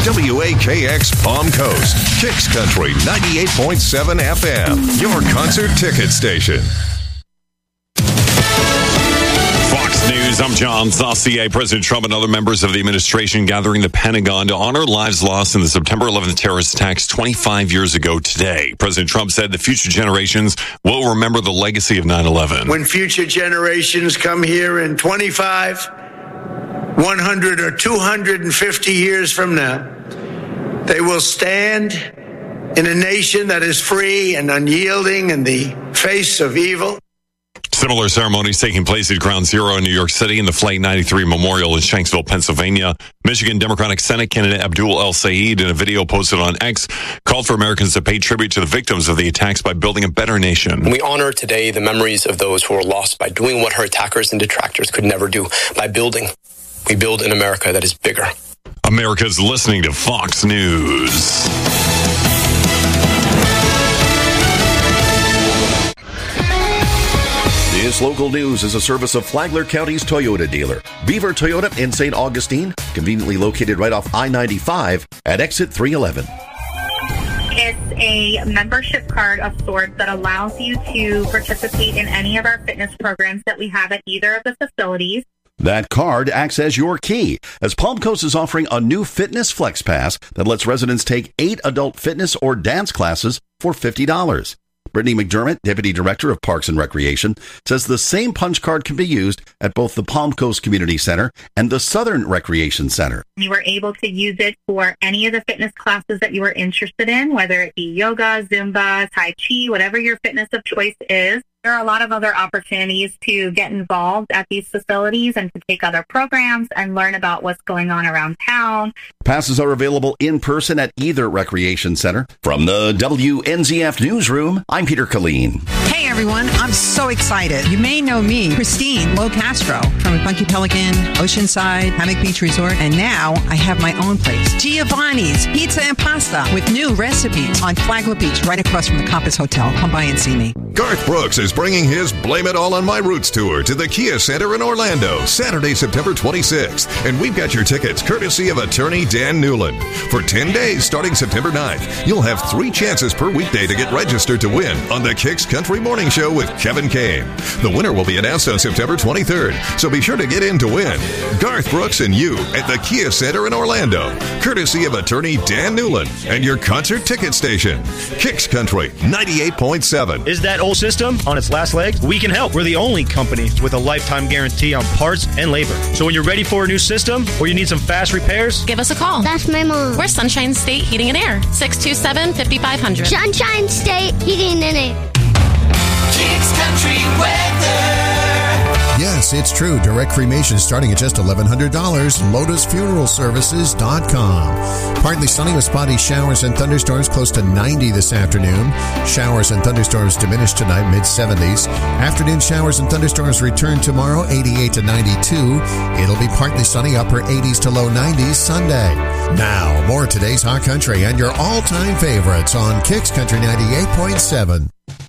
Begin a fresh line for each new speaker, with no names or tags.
WAKX Palm Coast, Kicks Country 98.7 FM, your concert ticket station.
Fox News, I'm John Saucier. President Trump and other members of the administration gathering the Pentagon to honor lives lost in the September 11th terrorist attacks 25 years ago today. President Trump said the future generations will remember the legacy of 9/11.
When future generations come here in 25, 100 or 250 years from now, they will stand in a nation that is free and unyielding in the face of evil.
Similar ceremonies taking place at Ground Zero in New York City and the Flight 93 Memorial in Shanksville, Pennsylvania. Michigan Democratic Senate candidate Abdul El Sayed, in a video posted on X, called for Americans to pay tribute to the victims of the attacks by building a better nation.
We honor today the memories of those who were lost by doing what her attackers and detractors could never do, by building. We build an America that is bigger.
America's listening to Fox News.
This local news is a service of Flagler County's Toyota dealer, Beaver Toyota in St. Augustine, conveniently located right off I-95 at exit 311.
It's a membership card of sorts that allows you to participate in any of our fitness programs that we have at either of the facilities.
That card acts as your key, as Palm Coast is offering a new Fitness Flex Pass that lets residents take 8 adult fitness or dance classes for $50. Brittany McDermott, Deputy Director of Parks and Recreation, says the same punch card can be used at both the Palm Coast Community Center and the Southern Recreation Center.
You were able to use it for any of the fitness classes that you were interested in, whether it be yoga, Zumba, Tai Chi, whatever your fitness of choice is. There are a lot of other opportunities to get involved at these facilities and to take other programs and learn about what's going on around town.
Passes are available in person at either recreation center. From the WNZF Newsroom, I'm Peter Colleen.
Hey everyone, I'm so excited. You may know me, Christine Locastro, from Funky Pelican, Oceanside, Hammock Beach Resort, and now I have my own place, Giovanni's Pizza and Pasta, with new recipes on Flagler Beach, right across from the Compass Hotel. Come by and see me.
Garth Brooks is bringing his Blame It All on My Roots tour to the Kia Center in Orlando, Saturday, September 26th. And we've got your tickets courtesy of attorney Dan Newland. For 10 days starting September 9th, you'll have 3 chances per weekday to get registered to win on the Kicks Country Morning Show with Kevin Kane. The winner will be announced on September 23rd, so be sure to get in to win. Garth Brooks and you at the Kia Center in Orlando, courtesy of attorney Dan Newland and your concert ticket station, Kicks Country 98.7.
Is that old system on its last legs? We can help. We're the only company with a lifetime guarantee on parts and labor. So when you're ready for a new system or you need some fast repairs,
give us a call.
That's my mom.
We're Sunshine State Heating and Air, 627-5500.
Sunshine State Heating and Air.
Kicks Country Weather.
Yes, it's true. Direct cremation starting at just $1,100. LotusFuneralServices.com. Partly sunny with spotty showers and thunderstorms, close to 90 this afternoon. Showers and thunderstorms diminish tonight, mid-70s. Afternoon showers and thunderstorms return tomorrow, 88 to 92. It'll be partly sunny, upper 80s to low 90s Sunday. Now, more of today's Hot Country and your all-time favorites on Kicks Country 98.7.